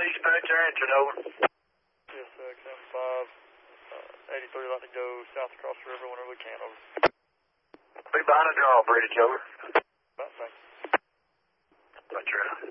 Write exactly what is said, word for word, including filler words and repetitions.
dispatch, answer, over. Yes, uh, Cam five, uh, eighty-three, like to go south across the river whenever we can, over. Be behind a draw, British, over. Right, thanks. Roger.